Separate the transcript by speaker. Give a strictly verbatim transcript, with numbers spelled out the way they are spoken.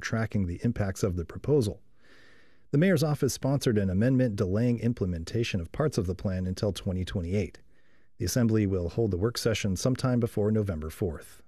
Speaker 1: tracking the impacts of the proposal. The mayor's office sponsored an amendment delaying implementation of parts of the plan until twenty twenty-eight. The Assembly will hold the work session sometime before November fourth.